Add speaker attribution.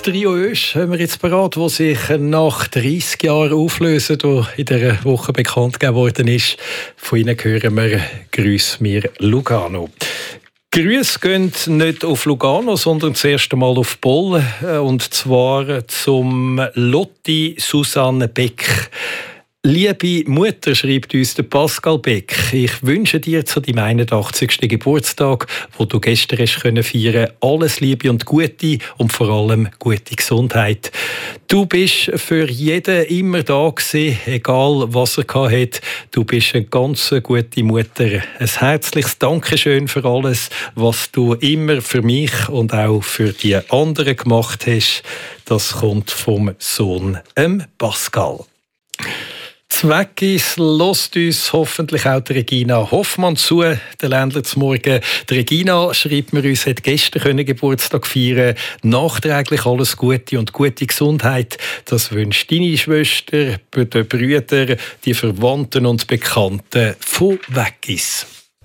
Speaker 1: Das Trio Ösch haben wir jetzt parat, das sich nach 30 Jahren auflösen, das in dieser Woche bekannt gegeben worden ist. Von ihnen hören wir «Grüß mir Lugano». Grüße gehen nicht auf Lugano, sondern zuerst einmal auf Boll. Und zwar zum Lotti Susanne Beck. Liebe Mutter, schreibt uns der Pascal Beck, ich wünsche dir zu deinem 81. Geburtstag, wo du gestern hast feiern können, alles Liebe und Gute und vor allem gute Gesundheit. Du bist für jeden immer da gewesen, egal was er hatte. Du bist eine ganz gute Mutter. Ein herzliches Dankeschön für alles, was du immer für mich und auch für die anderen gemacht hast. Das kommt vom Sohn Pascal. Zweckis lässt uns hoffentlich auch die Regina Hoffmann zu, der Ländler zum Morgen. Die Regina, schreibt mir uns, hat gestern Geburtstag feiern. Nachträglich alles Gute und gute Gesundheit. Das wünscht deine Schwester, die Brüder, die Verwandten und Bekannten von Weckis.